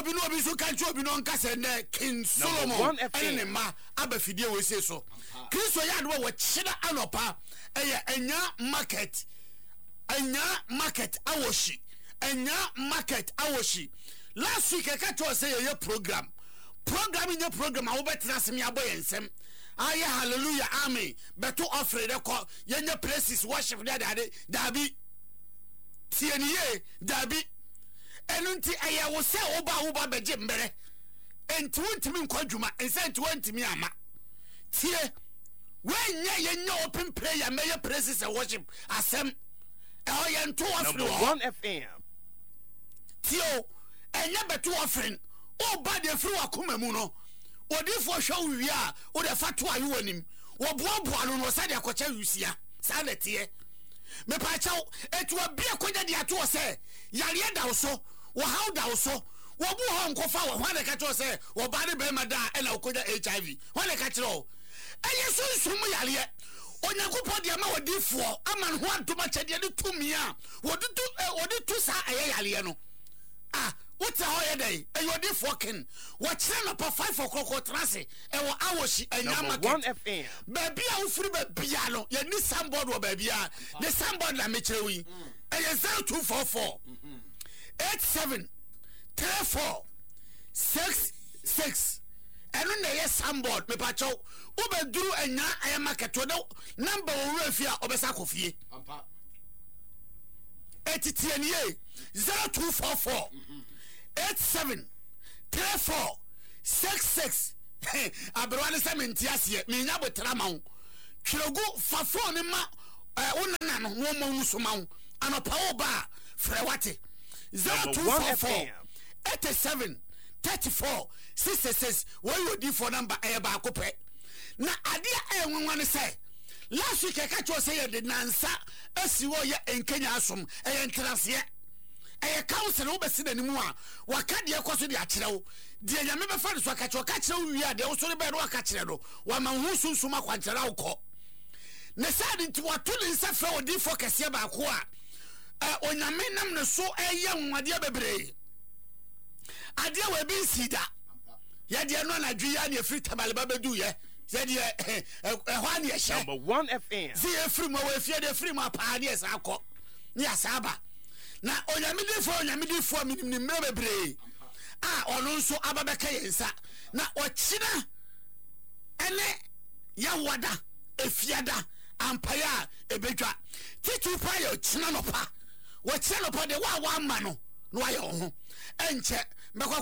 obi no obi so kanche obi no nka se na King Solomon ene ma abafidie we se so Kristo ya do wo chira anopa enya market awoshi last week I catch you say your program in your program I will better me aboyensem aye hallelujah amen beto offer the call your places worship dabi tieniye dabi enunti aya wo se oba beje mbere enti wontimi nkwadwuma ensenti wontimi ama tie wenye yenye open prayer may praises and worship asem to Number 1 FM tio enye beto offering o ba de firi wakoma mu no odifo hwa wi a o de fato ayi wanim wo boaboa no se de akocha yusia sa na tie me pa chaw etu obi akoja de ato se yare da wo so wo how da wo so wo bu ho nkofa wo hwan de ka cho se wo ba de be ma da e na akoja HIV hwan de ka chiro eye sunsun mu yare onyankopɔ de ama odifo ama ho adoma kyade de tumi a wodi sa ayayale no what the hell day? And you're the fucking what's up 5 o'clock trance and awoshi and Number 1 FM. Baby, I'm free piano. You need somebody or baby. The somebody that makes you and you 0244 87 34 66 and when they somebody me pacho ube do and ya I am market number refia obesako fie 80 0244 87 34 66 abrwane sementiasie me nya botra ma wo twiregu fafo ne ma wonana no wo ma wo so ma wo anopa wo ba frewate 0244 87 34 66 wo yodi for number ba akopɛ na ade enwanwa ne sɛ last week I catch you say the nansa asiwo ye enkenya asom entrase council wo besi na nimu a waka de ekoso de akyerewo de nyame be fa de so akache ka kyerewo wi a de wo so be do aka kyere do wa ma hu sunsuma kwankyere awko ne sade nti watule nsa fra odi focus ye ba ko a onyame nam ne so eye nwade bebre ade we bi sida ye de no na dwi ya ne free tabale ba bedu ye Number 1 FM. See a free mo we fear the free ma pa ne sa akọ ne asaba na onyamidi fo minim bebre ono nso ababeka yensa na ochina ene ya wada efiada ampaya ebedwa titu pa ya ochina no pa wo china no pa de wa ma no no aye ho enche mekwa